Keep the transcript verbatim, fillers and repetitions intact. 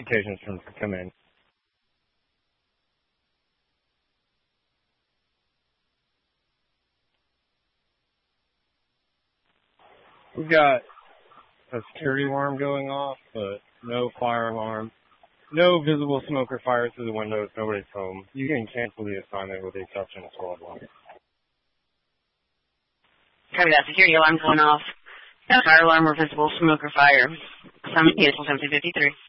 notifications from come in. We've got a security alarm going off, but no fire alarm. No visible smoke or fire through the windows. Nobody's home. You can cancel the assignment with the exception of twelve one. Copy that. Security alarm going off. No fire alarm or visible smoke or fire. Assignment cancel seventeen fifty-three.